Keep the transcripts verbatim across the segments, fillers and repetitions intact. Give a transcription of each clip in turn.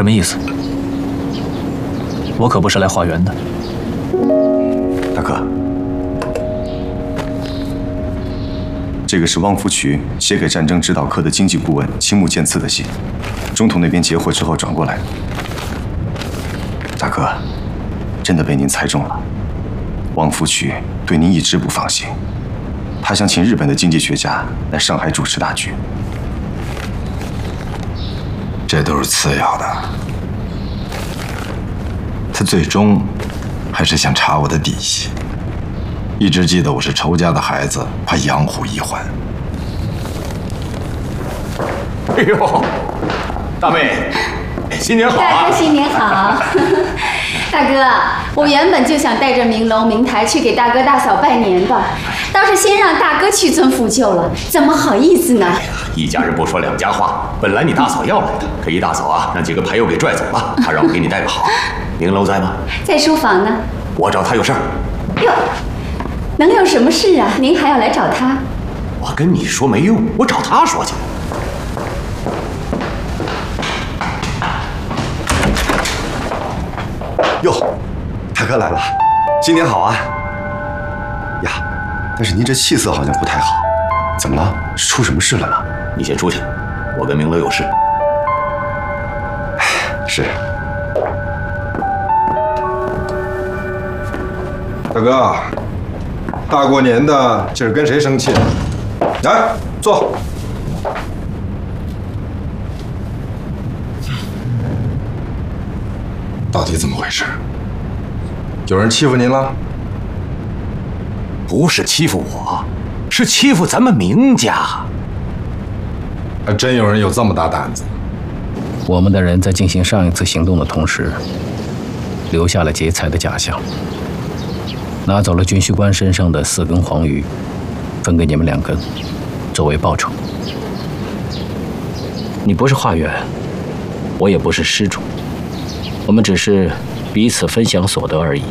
什么意思？我可不是来化缘的。 大哥，这个是汪福渠写给战争指导科的经济顾问青木健次的信，中统那边截获之后转过来的。大哥，真的被您猜中了。汪福渠对您一直不放心，他想请日本的经济学家来上海主持大局。 这都是次要的，他最终还是想查我的底细。一直记得我是仇家的孩子，怕养虎遗患。 哎呦，大妹，新年好啊！ 大哥新年好。大哥，我原本就想带着明楼明台去给大哥大嫂拜年的，倒是先让大哥屈尊复旧了，怎么好意思呢？ 哎呀，一家人不说两家话。本来你大嫂要来的，可一大嫂啊让几个牌友给拽走了，她让我给你带个好。明楼在吗？ 在书房呢。 我找他有事儿。 哟，能有什么事啊？您还要来找他？ 我跟你说没用，我找他说去。 哟，大哥来了，新年好啊！呀，但是您这气色好像不太好，怎么了？是出什么事了吗？ 你先出去，我跟明楼有事。 是。 大哥，大过年的，今儿跟谁生气？来，坐。到底怎么回事？有人欺负您了？ 不是欺负我，是欺负咱们明家。 还真有人有这么大胆子？ 我们的人在进行上一次行动的同时，留下了劫财的假象，拿走了军需官身上的四根黄鱼，分给你们两根，作为报酬。你不是化缘，我也不是施主，我们只是彼此分享所得而已。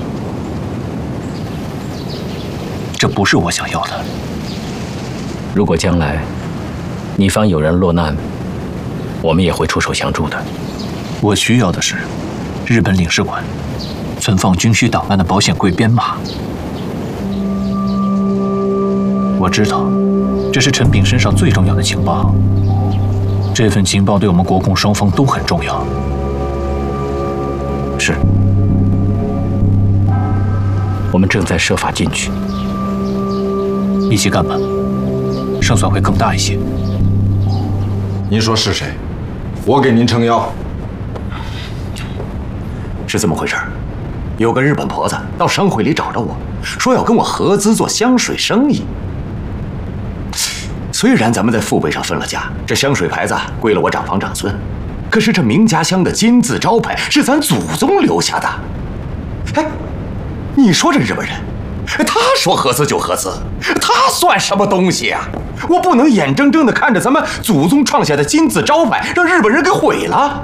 这不是我想要的。如果将来你方有人落难，我们也会出手相助的。我需要的是日本领事馆存放军需档案的保险柜编码。我知道，这是陈炳身上最重要的情报。这份情报对我们国共双方都很重要。是，我们正在设法进去，一起干吧，胜算会更大一些。 您说是谁？我给您撑腰。 是这么回事儿，有个日本婆子到商会里找着我，说要跟我合资做香水生意。虽然咱们在父辈上分了家，这香水牌子归了我长房长孙，可是这明家香的金字招牌是咱祖宗留下的。哎，你说这日本人，他说合资就合资，他算什么东西啊？我不能眼睁睁地看着咱们祖宗创下的金字招牌让日本人给毁了。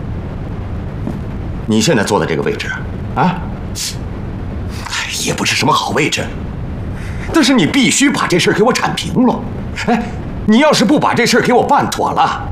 你现在坐的这个位置，啊，也不是什么好位置，但是你必须把这事儿给我铲平了。哎，你要是不把这事儿给我办妥了，